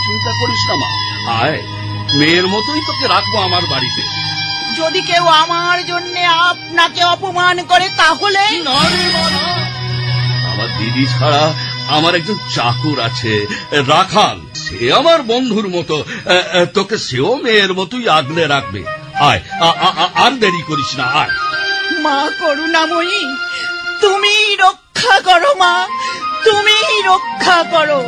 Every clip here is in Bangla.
চিন্তা করিস না মা, আয়, মেয়ের মতোই তোকে রাখবো আমার বাড়িতে। যদি কেউ আমার জন্য আপনাকে অপমান করে তাহলে? না রে মা, না। আমার দিদি ছাড়া আমার একজন চাকর আছে, রাখাল, সে আমার বন্ধুর মতো, তোকে সেও মেয়ের মতোই আগলে রাখবে। আয়, আর দেরি করিস না, আয়। মা করুণাময়ী, তুমি রক্ষা করো মা, তুমি রক্ষা করো।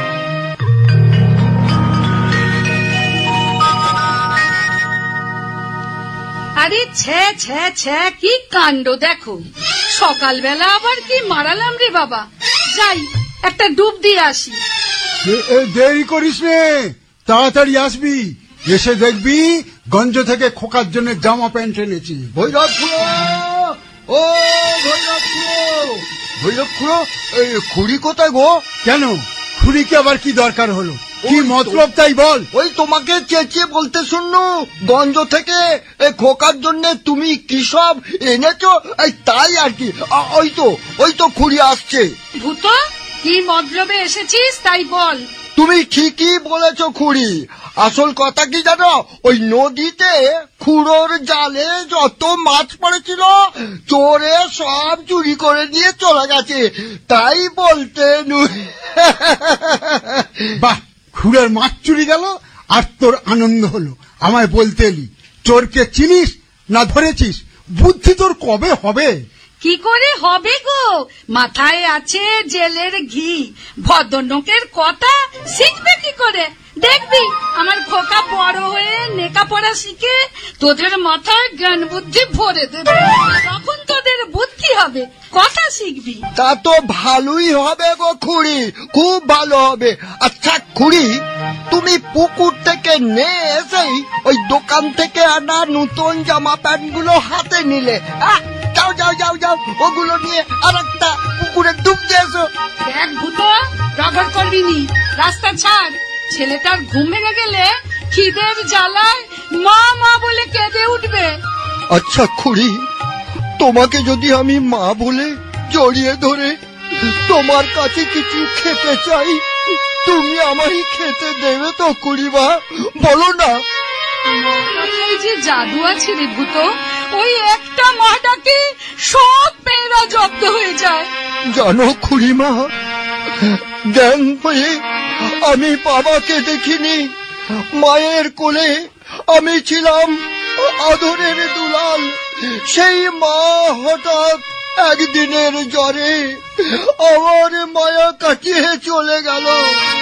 আরে ছ্যা ছ্যা ছ্যা, কি কাণ্ড দেখো, সকালবেলা আবার কি মারালাম রে বাবা। যাই একটা ডুব দিয়ে আসি। দেরি করিস নে, তাড়াতাড়ি আসবি, এসে দেখবি গঞ্জ থেকে খোকার জন্য জামা প্যান্ট এনেছি। ভৈরব খুড়ো, ও ভৈরব খুড়ো, ভৈরব খুড়ো, খুড়ি কোথায় গো? কেন, খুড়িকে আবার কি দরকার হলো, কি মতলব তাই বল। ওই তোমাকে চেঁচিয়ে বলতে শুননু, গঞ্জ থেকে খোকার জন্য তুমি কি সব এনেছো, তাই আর কি। ওই তো খুড়ি আসছে। ভূত, কি মতলবে এসেছিস তাই বল। তুমি ঠিকই বলেছো খুড়ি, আসল কথা কি জানো, ওই নদীতে খুড়োর জালে যত মাছ পড়েছিল চোরে সব চুরি করে নিয়ে চলে গেছে, তাই বলতে। বাহ, খুড়ের মাছ চুরি গেল আর তোর আনন্দ হলো, আমায় বলতে এলি। চোরকে চিনিস না ধরেছিস, বুদ্ধি তোর কবে হবে? কি করে হবে গো, মাথায় আছে জেলের ঘি, ভদ্রলোকের কথা শিখবে কি করে? দেখবি আমার খোকা বড় হয়ে লেখাপড়া শিখে তোদের মাথায় জ্ঞান বুদ্ধি ভরে দেবে, তখন তোদের বুদ্ধি হবে, কথা শিখবি। তা তো ভালোই হবে গো খুড়ি, খুব ভালো হবে। আচ্ছা খুড়ি, তুমি পুকুর থেকে নিয়ে এসেই ওই দোকান থেকে আনা নতুন জামা প্যান্ট গুলো হাতে নিলে, যাও যাও যাও যাও, ওগুলো নিয়ে আর একটা পুকুরে ডুব দিয়ে এসো। দেখ ভূত, রগর করবি নি, রাস্তা ছাড়। ছেলেটার ঘুম ভেঙে গেলে খিদের জ্বালায় মা মা বলে কেঁদে উঠবে। আচ্ছা খুড়ি, তোমাকে যদি আমি মা বলে জড়িয়ে ধরে তোমার কাছে কিছু খেতে চাই, তুমি আমায় খেতে দেবে তো খুড়িমা? বলো না। মাথায় যে জাদু আছে রে ভূত, ওই একটা মা ডাকে সব মেয়েরা জব্দ হয়ে যায়। জানো খুড়িমা, জ্ঞান হয়ে আমি বাবাকে দেখিনি, মায়ের কোলে আমি ছিলাম আদরের দুলাল, সেই মা হঠাৎ একদিনের জ্বরে আমার মায়া কাটিয়ে চলে গেল।